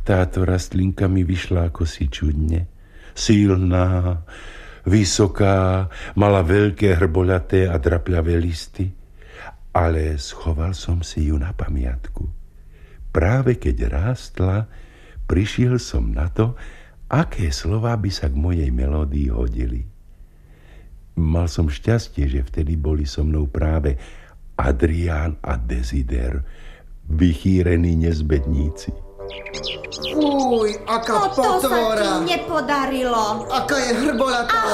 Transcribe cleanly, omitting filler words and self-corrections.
Táto rastlinka mi vyšla ako si čudne. Silná, vysoká, mala veľké hrboľaté a drapľavé listy, ale schoval som si ju na pamiatku. Práve keď rástla, prišiel som na to, aké slová by sa k mojej melódii hodili. Mal som šťastie, že vtedy boli so mnou práve Adrián a Desider, vychýrení nezbedníci. Fúj, aká potvora! To sa ti nepodarilo. Aká je hrboľatá!